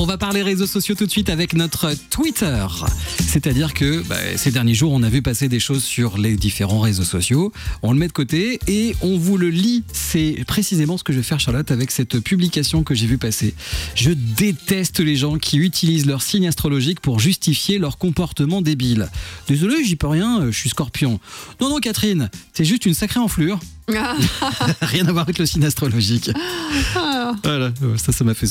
On va parler réseaux sociaux tout de suite avec notre Twitter. C'est-à-dire que ces derniers jours, on a vu passer des choses sur les différents réseaux sociaux. On le met de côté et on vous le lit. C'est précisément ce que je vais faire, Charlotte, avec cette publication que j'ai vu passer. Je déteste les gens qui utilisent leur signe astrologique pour justifier leur comportement débile. Désolé, j'y peux rien, je suis Scorpion. Non, Catherine, c'est juste une sacrée enflure. Rien à voir avec le signe astrologique. Voilà, ça m'a fait